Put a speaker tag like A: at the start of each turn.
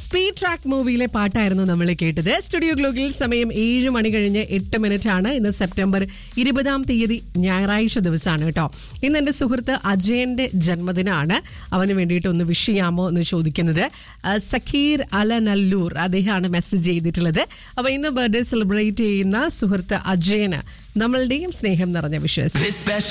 A: Speed track മൂവിയിലെ പാട്ടായിരുന്നു നമ്മൾ കേട്ടത്. സ്റ്റുഡിയോ ഗ്ലോക്കിൽ സമയം 7 മണി കഴിഞ്ഞ് 8 മിനിറ്റ് ആണ്. ഇന്ന് സെപ്റ്റംബർ 20 ഞായറാഴ്ച ദിവസമാണ് കേട്ടോ. ഇന്ന് എൻ്റെ സുഹൃത്ത് അജയന്റെ ജന്മദിനമാണ്. അവന് വേണ്ടിയിട്ട് ഒന്ന് വിഷ് ചെയ്യാമോ എന്ന് ചോദിക്കുന്നത് സക്കീർ അലനല്ലൂർ, അദ്ദേഹമാണ് മെസ്സേജ് ചെയ്തിട്ടുള്ളത്. അപ്പോൾ ഇന്ന് ബർത്ത്ഡേ സെലിബ്രേറ്റ് ചെയ്യുന്ന സുഹൃത്ത് അജയന് നമ്മളുടെയും സ്നേഹം നിറഞ്ഞ വിഷസ്.